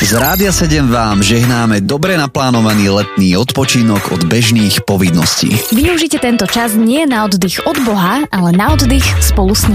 Z Rádia 7 vám žehnáme dobre naplánovaný letný odpočinok od bežných povinností. Využite tento čas nie na oddych od Boha, ale na oddych spolu s ním.